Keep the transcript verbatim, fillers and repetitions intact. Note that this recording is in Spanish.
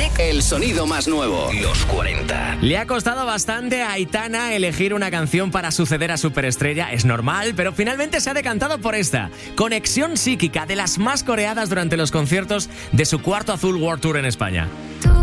Music. El sonido más nuevo. Los cuarenta. Le ha costado bastante a Aitana elegir una canción para suceder a Superestrella. Es normal, pero finalmente se ha decantado por esta. Conexión Psíquica, de las más coreadas durante los conciertos de su Cuarto Azul World Tour en España. Tú